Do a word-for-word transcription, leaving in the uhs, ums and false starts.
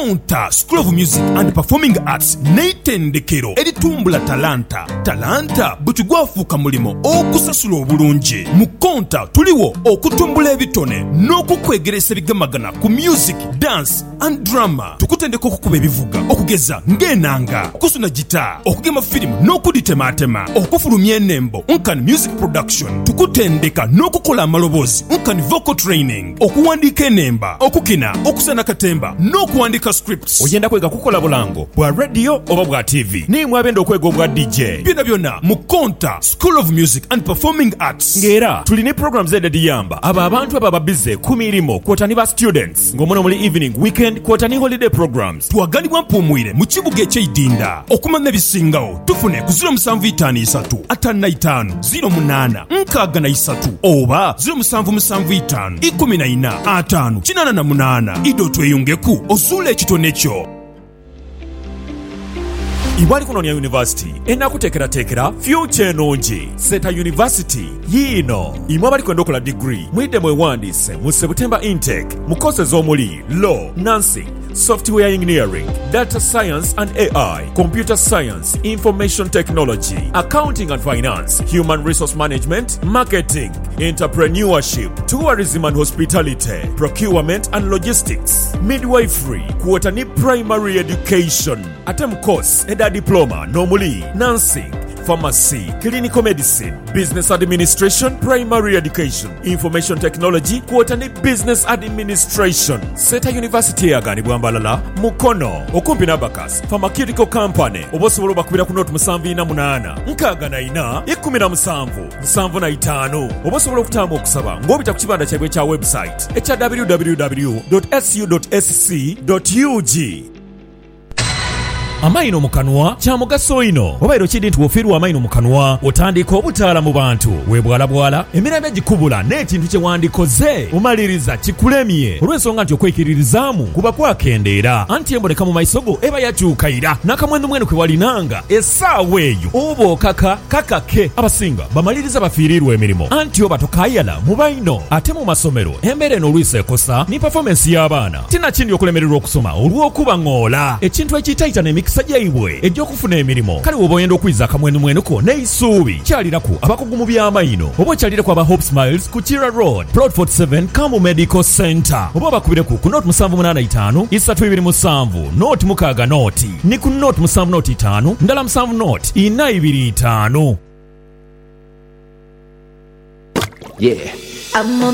Mukonta School of Music and Performing Arts n'ettendekero eritumbula talanta. Talanta butugwafuuka mulimo okusasula obulungi. Mukonta tuliwo okutumbula ebitone n'okukwegeresa ebigamagana ku music, dance and drama. Tukutendeka okukuba ebivuga, okugeza ng'enanga, okusuna gita, okugema firimu n'okuditematema, okufulumya ennembo nkan music production. Tukutendeka n'okukola amaloboozi nkan vocal training, okuwandiika ennemba, okukina, okusana katemba n'okuwandiika scripts. Oyenda kwega kukola bulango bwa radio oba bwa T V, nimwe abenda okwega obwa D J. Byonna byonna Mukonta School of Music and Performing Arts. Ngera tulina programs ediyamba aba abantu aba babize ku mirimo kwotani ba students ng'omuno muli evening, weekend kwotani holiday programs. Twagalibwa mpumwire mu kibuga eky'Idinda. Okumanya ebisingawo tufune ku zero seven five three atana itaano zero munana nkaaga na isatu oba zero seven seven five ikumi na ina ataano kinana na munana. Ido tweyungeku osuula ekitone kyo. Ibwali kunonya University enakutekeratekera future enongi. Seta University yino imwe abali kwenda okola degree mwidde mwewandise mu September intake mu courses omuli law, nursing, software engineering, data science and A I, computer science, information technology, accounting and finance, human resource management, marketing, entrepreneurship, tourism and hospitality, procurement and logistics, midwifery, kwotani primary education. Atem course eda diploma normally nursing, pharmacy, clinical medicine, business administration, primary education, information technology, kwotani business administration. Seta University yagani bwambalala mukono okumpi n'abakas pharmaceutical company. Obosobola bakubira ku note musanvu ina munana nkaaga na ina ikumi na musanvu musanvu na itaano. Obosobola okutamba okusaba ng'obita ku kibanda kyabwe kya website ekya w w w dot s u dot s c dot u g. Amaino mukanwa kya mugaso ino. Obairo kidi nti wofiirwa amaino mukanwa otandika obutaala mu bantu webwala bwala emirembe gikubula n'ekintu kye wandikoze omaliriza kikulemye olw'ensonga nti okwekiririzaamu kuba kwakendeera anti emboneka mu maiso go eba yakyukaira n'akamwendo mwenu kwe walinanga essaawa eyo oba okaka kakake. Abasinga bamaliriza bafiirirwa emirimu anti oba tokayala mu baino. Ate mu masomero embeera eno olwisa ekosa ni performance y'abaana tinakindi okulemererwa okusoma olw'okuba ng'ola ekintu ekiyitaayita n'emikisa sajjaibwe ejjokufuna emirimu. Kale woba oyenda okwiza akamwenu mwenuko n'eisuubi kyaliraku abakugu mu by'amaino oba okyaliraku aba Hope Smiles ku Chira Road Plot forty-seven Kamu Medical Center oba bakubireku ku note musanvu munana itaano isatu ibiri musanvu note mukaaga noti ni ku note musanvu noti itaano ndala musanvu note ina ibiri itaano. Yeah.